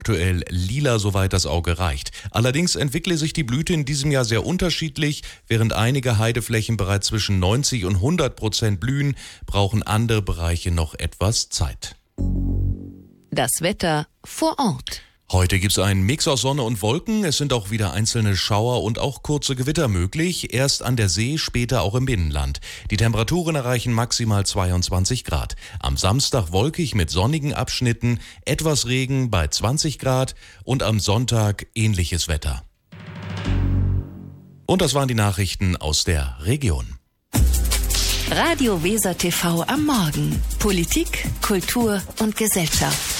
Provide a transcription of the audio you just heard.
Aktuell lila, soweit das Auge reicht. Allerdings entwickle sich die Blüte in diesem Jahr sehr unterschiedlich. Während einige Heideflächen bereits zwischen 90 und 100% blühen, brauchen andere Bereiche noch etwas Zeit. Das Wetter vor Ort. Heute gibt es einen Mix aus Sonne und Wolken. Es sind auch wieder einzelne Schauer und auch kurze Gewitter möglich. Erst an der See, später auch im Binnenland. Die Temperaturen erreichen maximal 22 Grad. Am Samstag wolkig mit sonnigen Abschnitten, etwas Regen bei 20 Grad und am Sonntag ähnliches Wetter. Und das waren die Nachrichten aus der Region. Radio Weser TV am Morgen. Politik, Kultur und Gesellschaft.